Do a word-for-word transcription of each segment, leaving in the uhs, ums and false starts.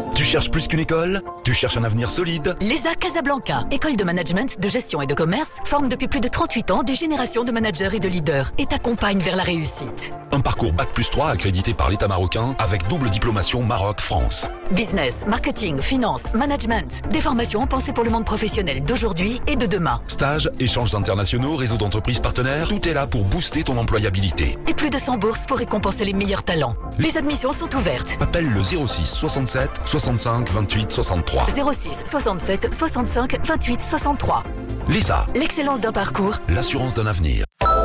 Tu cherches plus qu'une école? Tu cherches un avenir solide? L'E S A Casablanca, école de management, de gestion et de commerce, forme depuis plus de trente-huit ans des générations de managers et de leaders et t'accompagne vers la réussite. Un parcours Bac plus trois accrédité par l'État marocain avec double diplomation Maroc-France. Business, marketing, finance, management, des formations pensées pour le monde professionnel d'aujourd'hui et de demain. Stages, échanges internationaux, réseau d'entreprises partenaires, tout est là pour booster ton employabilité. Et plus de cent bourses pour récompenser les meilleurs talents. Les admissions sont ouvertes. Appelle le zéro six soixante-sept soixante-cinq vingt-huit soixante-trois. zéro six soixante-sept soixante-cinq vingt-huit soixante-trois. L'E S A. L'excellence d'un parcours. L'assurance d'un avenir.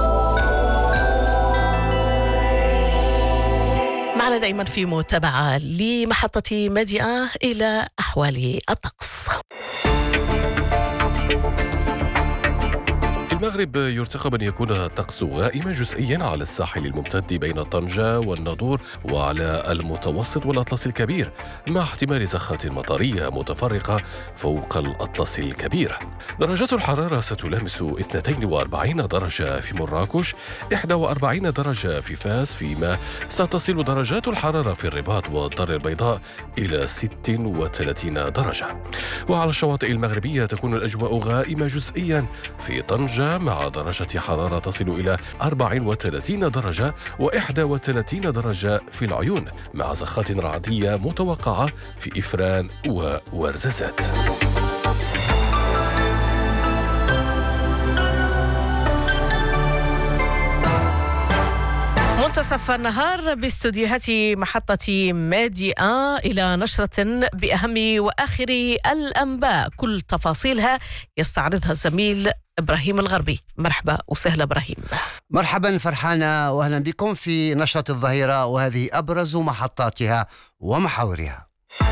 معنا دائما في متابعة لمحطة مادية إلى أحوال الطقس. في المغرب يرتقب أن يكون الطقس غائما جزئيا على الساحل الممتد بين طنجة والناظور وعلى المتوسط والأطلس الكبير، مع احتمال زخات مطرية متفرقة فوق الأطلس الكبير. درجات الحرارة ستلامس اثنتين وأربعين درجة في مراكش، إحدى وأربعين درجة في فاس، فيما ستصل درجات الحرارة في الرباط والدار البيضاء إلى ست وثلاثين درجة. وعلى الشواطئ المغربية تكون الأجواء غائمة جزئيا في طنجة مع درجة حرارة تصل إلى أربع وثلاثين درجة وإحدى وثلاثين درجة في العيون، مع زخات رعدية متوقعة في إفران وورزازات. منتصف النهار باستوديوهات محطة مادية إلى نشرة بأهم وآخر الأنباء، كل تفاصيلها يستعرضها الزميل إبراهيم الغربي. مرحبا وسهلا إبراهيم. مرحبا فرحانة وأهلا بكم في نشرة الظهيرة، وهذه أبرز محطاتها ومحاورها.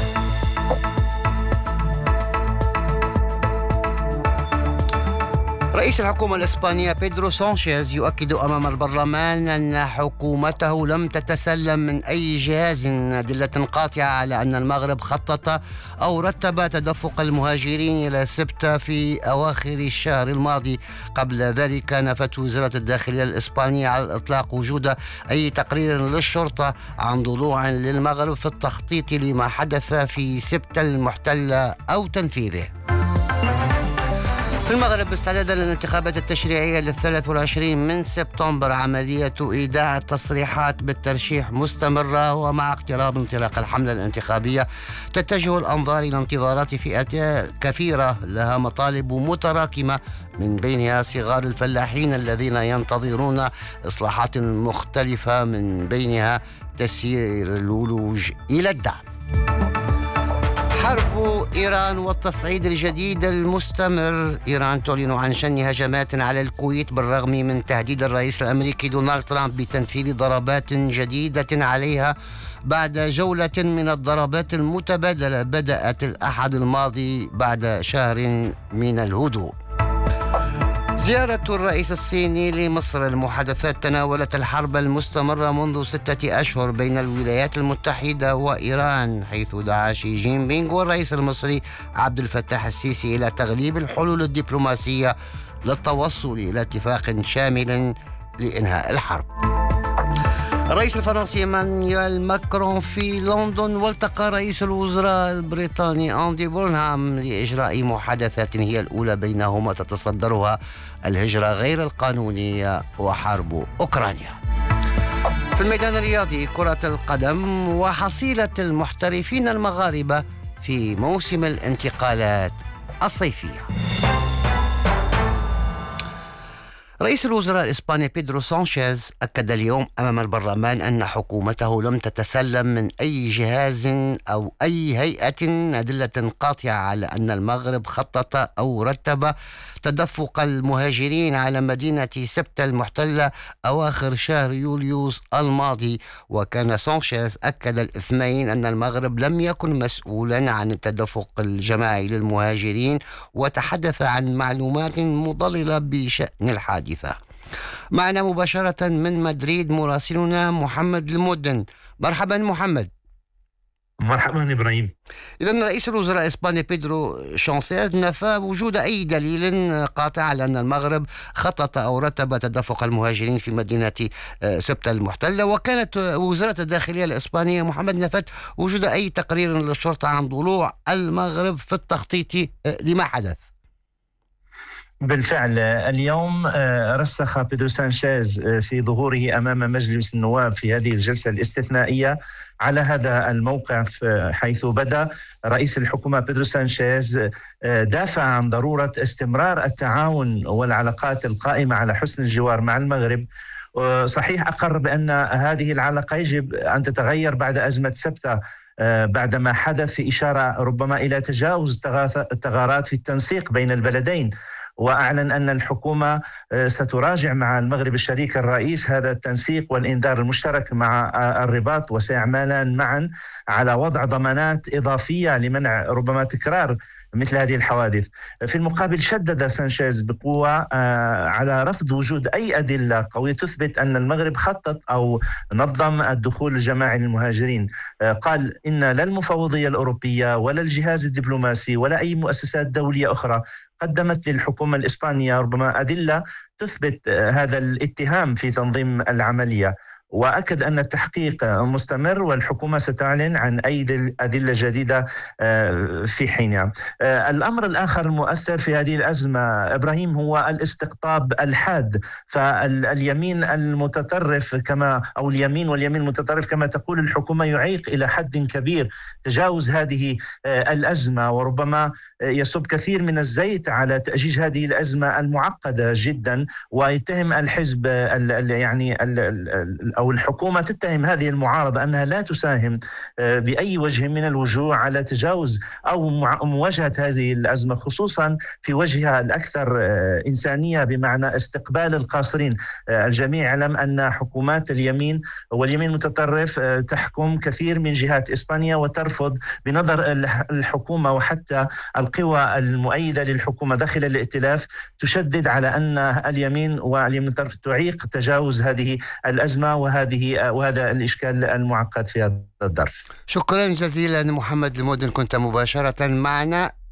رئيس الحكومة الإسبانية بيدرو سانشيز يؤكد أمام البرلمان أن حكومته لم تتسلم من أي جهاز أدلة قاطعة على أن المغرب خطط أو رتب تدفق المهاجرين إلى سبتة في أواخر الشهر الماضي. قبل ذلك نفت وزارة الداخلية الإسبانية على الإطلاق وجود أي تقرير للشرطة عن ضلوع للمغرب في التخطيط لما حدث في سبتة المحتلة أو تنفيذه. في المغرب استعدادا للانتخابات التشريعية للثلاث والعشرين من سبتمبر، عملية إيداع التصريحات بالترشيح مستمرة، ومع اقتراب انطلاق الحملة الانتخابية تتجه الأنظار إلى انتظارات فئات كثيرة لها مطالب متراكمة، من بينها صغار الفلاحين الذين ينتظرون إصلاحات مختلفة، من بينها تسيير الولوج إلى الدعم. حرب إيران والتصعيد الجديد المستمر. إيران تعلن عن شن هجمات على الكويت بالرغم من تهديد الرئيس الأمريكي دونالد ترامب بتنفيذ ضربات جديدة عليها بعد جولة من الضربات المتبادلة بدأت الأحد الماضي بعد شهر من الهدوء. زيارة الرئيس الصيني لمصر. المحادثات تناولت الحرب المستمرة منذ ستة أشهر بين الولايات المتحدة وإيران، حيث دعا شي جين بينغ والرئيس المصري عبد الفتاح السيسي إلى تغليب الحلول الدبلوماسية للتوصل إلى اتفاق شامل لإنهاء الحرب. الرئيس الفرنسي إيمانويل ماكرون في لندن، والتقى رئيس الوزراء البريطاني أندي بورنهام لإجراء محادثات هي الأولى بينهما تتصدرها الهجرة غير القانونية وحرب أوكرانيا. في الميدان الرياضي كرة القدم وحصيلة المحترفين المغاربة في موسم الانتقالات الصيفية. رئيس الوزراء الإسباني بيدرو سانشيز أكد اليوم أمام البرلمان أن حكومته لم تتسلم من أي جهاز أو أي هيئة أدلة قاطعة على أن المغرب خطط أو رتب تدفق المهاجرين على مدينة سبتة المحتلة أواخر شهر يوليوز الماضي. وكان سانشيز أكد الاثنين أن المغرب لم يكن مسؤولا عن التدفق الجماعي للمهاجرين، وتحدث عن معلومات مضللة بشأن الحادثة. معنا مباشرة من مدريد مراسلنا محمد المدن. مرحبا محمد. مرحبا إبراهيم. إذن رئيس الوزراء الإسباني بيدرو شانسيز نفى وجود أي دليل قاطع على أن المغرب خطط أو رتب تدفق المهاجرين في مدينة سبتة المحتلة، وكانت وزارة الداخلية الإسبانية محمد نفت وجود أي تقرير للشرطة عن ضلوع المغرب في التخطيط لما حدث. بالفعل اليوم رسخ بيدرو سانشيز في ظهوره أمام مجلس النواب في هذه الجلسة الاستثنائية على هذا الموقف، حيث بدأ رئيس الحكومة بيدرو سانشيز دافع عن ضرورة استمرار التعاون والعلاقات القائمة على حسن الجوار مع المغرب. صحيح أقر بأن هذه العلاقة يجب أن تتغير بعد أزمة سبتة، بعدما حدث في إشارة ربما إلى تجاوز الثغرات في التنسيق بين البلدين، وأعلن أن الحكومة ستراجع مع المغرب الشريك الرئيس هذا التنسيق والإنذار المشترك مع الرباط، وسيعملان معا على وضع ضمانات إضافية لمنع ربما تكرار مثل هذه الحوادث. في المقابل شدد سانشيز بقوة على رفض وجود أي أدلة قوية تثبت أن المغرب خطط أو نظم الدخول الجماعي للمهاجرين. قال إن لا المفوضية الأوروبية ولا الجهاز الدبلوماسي ولا أي مؤسسات دولية أخرى قدمت للحكومة الإسبانية ربما أدلة تثبت هذا الاتهام في تنظيم العملية، وأكد أن التحقيق مستمر والحكومة ستعلن عن أي أدلة جديدة في حينها. الأمر الآخر المؤثر في هذه الأزمة إبراهيم هو الاستقطاب الحاد، فاليمين المتطرف كما أو اليمين واليمين المتطرف كما تقول الحكومة يعيق إلى حد كبير تجاوز هذه الأزمة، وربما يصب كثير من الزيت على تأجيج هذه الأزمة المعقدة جدا، ويتهم الحزب يعني أو الحكومة تتهم هذه المعارضة أنها لا تساهم بأي وجه من الوجوه على تجاوز أو مواجهة هذه الأزمة، خصوصا في وجهها الأكثر إنسانية بمعنى استقبال القاصرين. الجميع يعلم أن حكومات اليمين واليمين المتطرف تحكم كثير من جهات إسبانيا وترفض بنظر الحكومة وحتى القوى المؤيدة للحكومة داخل الائتلاف تشدد على أن اليمين واليمين المتطرف تعيق تجاوز هذه الأزمة وهذه وهذا الإشكال المعقد في هذا الظرف. شكرا جزيلا محمد المودن، كنت مباشرة معنا